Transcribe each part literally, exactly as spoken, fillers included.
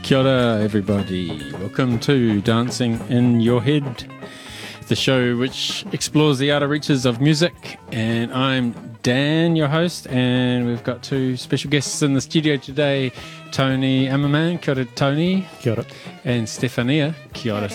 Kia ora, everybody. Welcome to Dancing in Your Head, the show which explores the outer reaches of music. And I'm Dan, your host, and we've got two special guests in the studio today, Tony Ammerman, kia ora, Tony. Kia ora. And Stefania, kia ora,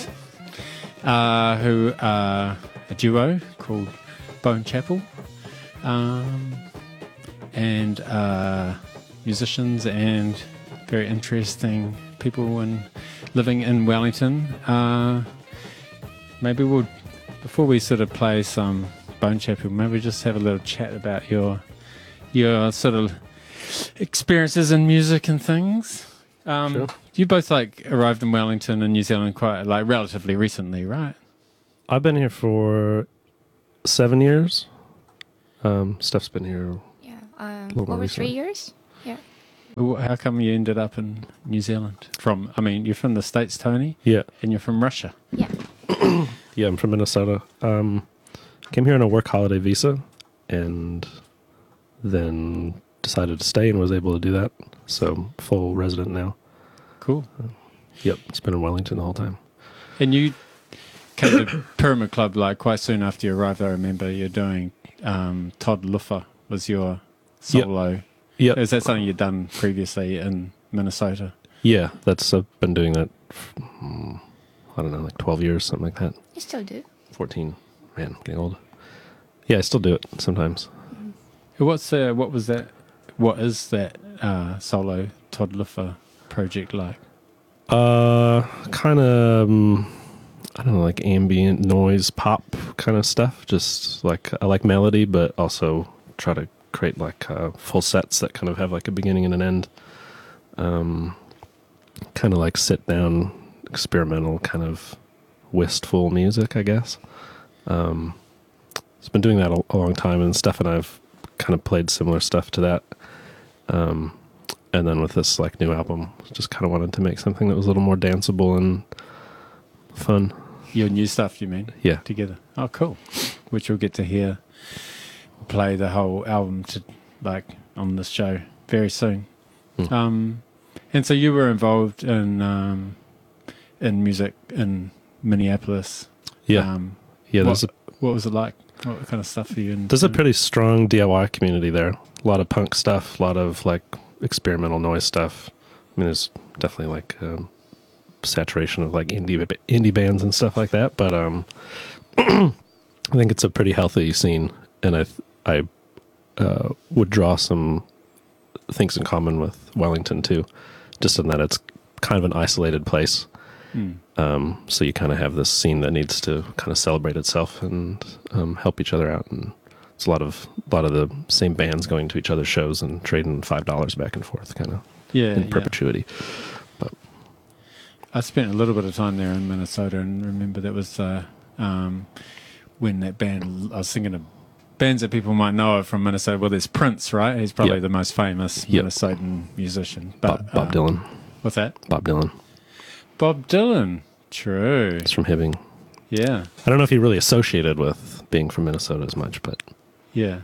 uh, who are a duo called Bone Chapel, um, and uh, musicians and very interesting people in, living in Wellington. Uh, maybe we'll, before we sort of play some Bone Chapel, maybe just have a little chat about your your sort of experiences in music and things. Um, Sure. You both like arrived in Wellington in New Zealand quite like relatively recently, right? I've been here for seven years. Um, Steph's been here. Yeah, um, little more over three recently. years. Yeah. Well, how come you ended up in New Zealand? From, I mean, you're from the States, Tony, Yeah, and you're from Russia. Yeah. yeah, I'm from Minnesota. Um, came here on a work holiday visa, and then decided to stay and was able to do that. So full resident now. Cool. Yep, it's been in Wellington the whole time. And you came to Pyramid Club like quite soon after you arrived. I remember you're doing um, Todd Luffer was your solo. Yep. Is that something you'd done previously in Minnesota? Yeah, that's I've been doing that. For, mm, I don't know, like twelve years, something like that. You still do. fourteen. Man, getting old. Yeah, I still do it sometimes. What's uh, what was that? What is that uh, solo Todd Luffer project like? Uh, kind of, um, I don't know, like ambient noise, pop kind of stuff. Just like, I like melody, but also try to create like uh, full sets that kind of have like a beginning and an end. Um, kind of like sit down, experimental, kind of wistful music, I guess. Um, it's been doing that a, a long time, and Steph and I've kind of played similar stuff to that. Um, and then with this like new album, just kind of wanted to make something that was a little more danceable and fun. Your new stuff, you mean? Yeah. Together. Oh, cool. Which we'll get to hear. Play the whole album to like on this show very soon. Mm. Um, and so you were involved in um, in music in Minneapolis. Yeah. Um, yeah. what, There's a, what was it like? What kind of stuff are you in? there's a pretty strong D I Y community there. A lot of punk stuff, a lot of like experimental noise stuff. I mean, there's definitely like um, saturation of like indie indie bands and stuff like that. But um, I think it's a pretty healthy scene, and I th- I uh, would draw some things in common with Wellington too, just in that it's kind of an isolated place. Mm. Um, so you kind of have this scene that needs to kind of celebrate itself and um, help each other out, and it's a lot of a lot of the same bands going to each other's shows and trading five dollars back and forth, kind of Yeah, in yeah. perpetuity. But I spent a little bit of time there in Minnesota, and remember that was uh, um, when that band. I was thinking of bands that people might know of from Minnesota. Well, there's Prince, right? He's probably Yep. the most famous Yep. Minnesotan musician. But Bob, Bob uh, Dylan, What's that? Bob Dylan, Bob Dylan. True. it's from Hibbing. Yeah. I don't know if he really associated with being from Minnesota as much, but Yeah.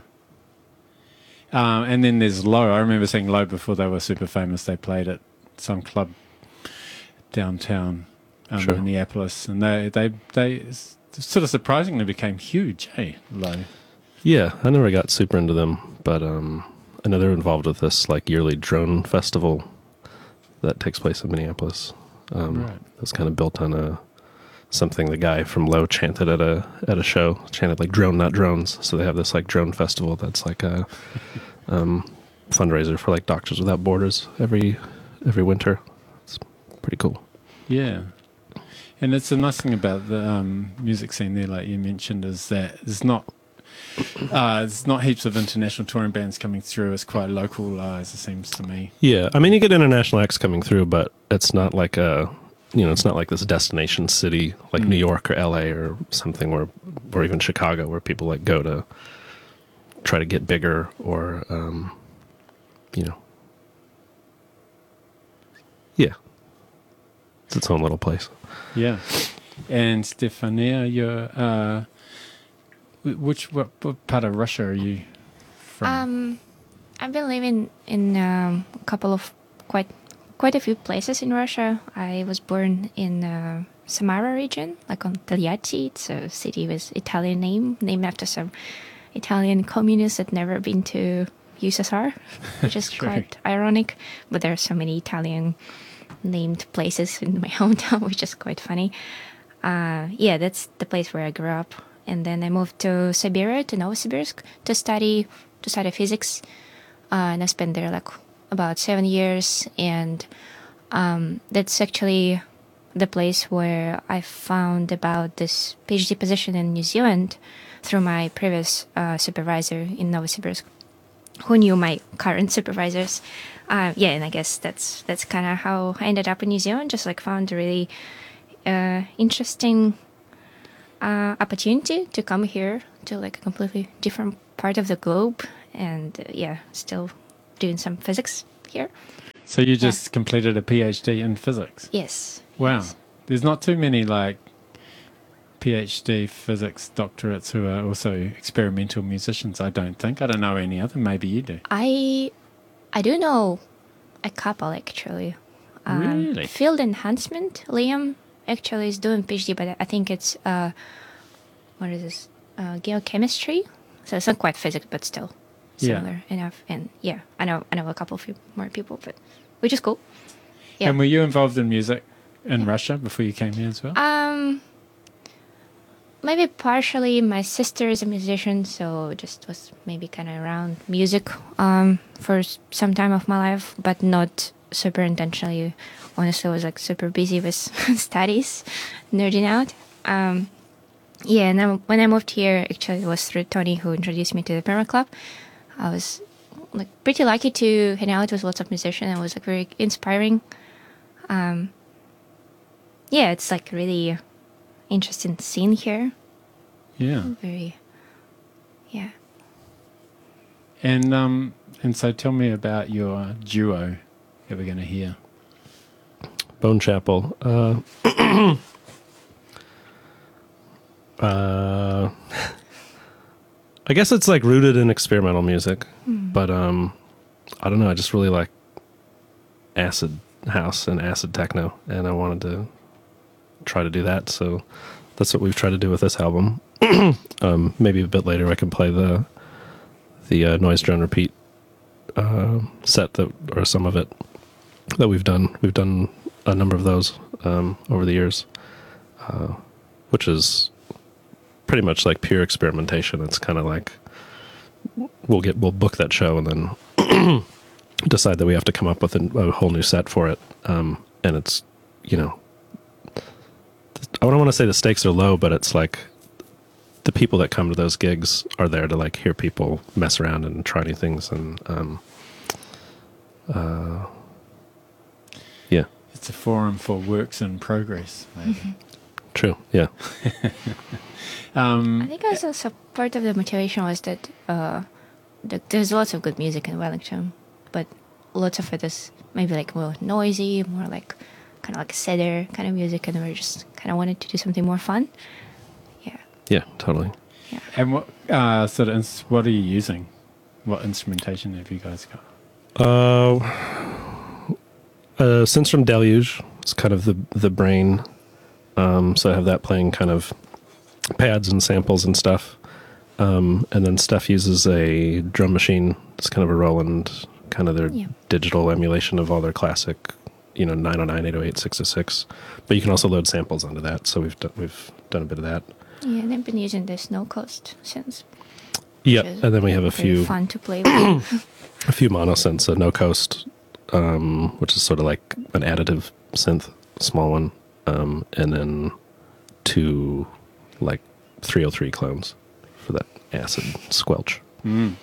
Um, and then there's Low. I remember seeing Low before they were super famous. They played at some club downtown um, Sure. Minneapolis, and they they they s- sort of surprisingly became huge. Hey, Low. yeah, I never got super into them. But um, I know they're involved with this like yearly drone festival that takes place in Minneapolis. Um, Right. It's kind of built on a something the guy from Low chanted at a at a show, chanted like "drone, not drones." So they have this like drone festival that's like a um, fundraiser for like Doctors Without Borders every every winter. It's pretty cool. Yeah. And it's the nice thing about the um, music scene there, like you mentioned, is that there's not uh, there's not heaps of international touring bands coming through. It's quite localized, it seems to me. Yeah, I mean you get international acts coming through, but it's not like a you know it's not like this destination city like Mm. New York or L A or something where or even Chicago where people like go to try to get bigger or um, you know yeah. It's its own little place. Yeah. And Stefania, you're, uh, wh- which what, what part of Russia are you from? Um, I've been living in um, a couple of quite quite a few places in Russia. I was born in uh, Samara region, like on Togliatti. It's a city with Italian name, named after some Italian communists that never been to U S S R, which is Sure. quite ironic. But there are so many Italian named places in my hometown, which is quite funny. Uh, yeah, that's the place where I grew up. And then I moved to Siberia, to Novosibirsk, to study to study physics. Uh, and I spent there like about seven years. And um, that's actually the place where I found about this PhD position in New Zealand through my previous uh, supervisor in Novosibirsk, who knew my current supervisors. Uh, yeah, and I guess that's that's kind of how I ended up in New Zealand. Just like found a really uh, interesting uh, opportunity to come here to like a completely different part of the globe, and uh, yeah, still doing some physics here. So you just completed a PhD in physics? Yes. Wow. Yes. There's not too many like PhD physics doctorates who are also experimental musicians, I don't think. I don't know any other. Maybe you do. I I do know a couple actually. Um, Really? Field enhancement. Liam actually is doing PhD, but I think it's uh, what is this? Uh, geochemistry. So it's not quite physics, but still Yeah. similar enough. And yeah, I know I know a couple of few more people, but which is cool. Yeah. And were you involved in music in Russia before you came here as well? Um, maybe partially. My sister is a musician, so just was maybe kind of around music um, for s- some time of my life, but not super intentionally. Honestly, I was like super busy with studies, nerding out. Um, yeah, and then when I moved here, actually, it was through Tony who introduced me to the Perma Club. I was like pretty lucky to hang out with lots of musicians. It was like very inspiring. Um, yeah, it's like really interesting scene here. Yeah. Very, yeah. And um and so tell me about your duo that we're going to hear. Bone Chapel. Uh, uh, I guess it's like rooted in experimental music, but um, I don't know. I just really like acid house and acid techno, and I wanted to try to do that. So that's what we've tried to do with this album. um, maybe a bit later I can play the the uh, noise drone repeat uh, set that, or some of it that we've done. We've done a number of those um, over the years, uh, which is pretty much like pure experimentation. It's kind of like we'll get we'll book that show and then decide that we have to come up with a, a whole new set for it, um, and it's you know I don't want to say the stakes are low, but it's like the people that come to those gigs are there to like hear people mess around and try new things, and um, uh, yeah. It's a forum for works in progress, maybe. True. Yeah. um, I think also so part of the motivation was that uh, the, there's lots of good music in Wellington, but lots of it is maybe like more noisy, more like kind of like sadder kind of music, and we just kind of wanted to do something more fun. Yeah. Yeah, totally. and what uh, sort of ins- what are you using? What instrumentation have you guys got? Uh, uh, Since from Deluge, it's kind of the the brain. Um, so I have that playing kind of pads and samples and stuff. Um, and then Steph uses a drum machine. It's kind of a Roland, kind of their Yeah. digital emulation of all their classic, you know, nine oh nine, eight oh eight, six oh six. But you can also load samples onto that. So we've done, we've done a bit of that. Yeah, and I've been using the Snow Coast since. Yeah, which is and then we have a very few fun to play with. a few mono synths, a No Coast, um, which is sort of like an additive synth, small one, um, and then two like three oh three clones for that acid squelch. Mm.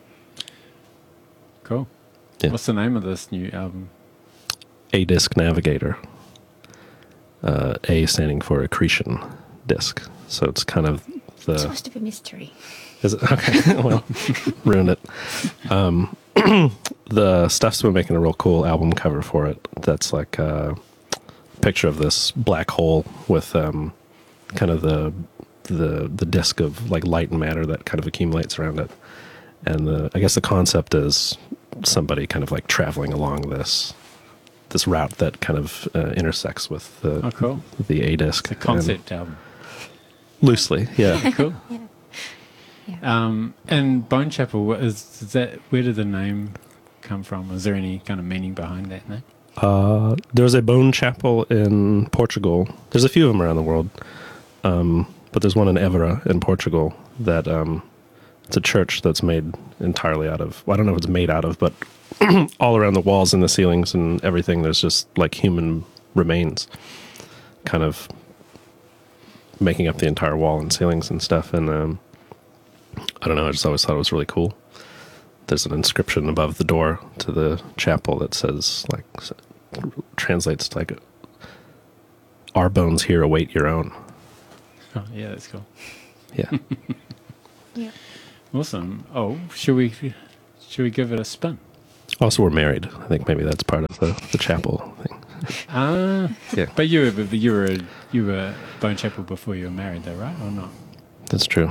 Cool. Yeah. What's the name of this new album? A Disc Navigator. Uh, A standing for accretion disc. So it's kind of the. It's supposed to be mystery. Is it? Okay. Well, ruined it. Um, the Stuff's been making a real cool album cover for it. That's like a picture of this black hole with um, kind of the the the disk of like light and matter that kind of accumulates around it. And the I guess the concept is somebody kind of like traveling along this this route that kind of uh, intersects with the Oh, cool. the A disc. The concept album. Loosely, yeah. Cool. Yeah. Yeah. Um, and Bone Chapel, what is, is that? Where did the name come from? Is there any kind of meaning behind that name? Uh, there's a Bone Chapel in Portugal. There's a few of them around the world, um, but there's one in Évora in Portugal that um, it's a church that's made entirely out of. Well, I don't know if it's made out of, but all around the walls and the ceilings and everything, there's just like human remains, kind of making up the entire wall and ceilings and stuff. And um, I don't know. I just always thought it was really cool. There's an inscription above the door to the chapel that says, like, translates to like, "Our bones here await your own." Oh, yeah, that's cool. Yeah. Yeah. Awesome. Oh, should we should we give it a spin? Also, we're married. I think maybe that's part of the, the chapel thing. Ah, Yeah, but you were but you were you were Bone Chapel before you were married, though, right? Or not? that's true.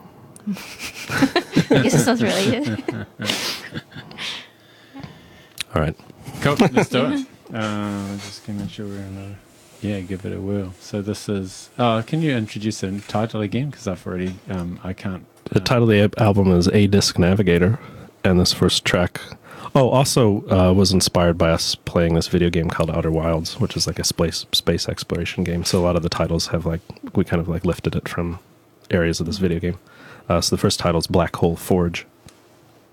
This is not related. All right. Cool. Let's do it. Uh, just gonna make sure we're in a. Yeah, give it a whirl. So this is. Oh, can you introduce the title again? Because I've already. Um, I can't. The title of the al- album is A Disc Navigator, and this first track. Oh, also uh, was inspired by us playing this video game called Outer Wilds, which is like a space space exploration game. So a lot of the titles have like we kind of like lifted it from areas of this video game. Uh, so the first title is Black Hole Forge.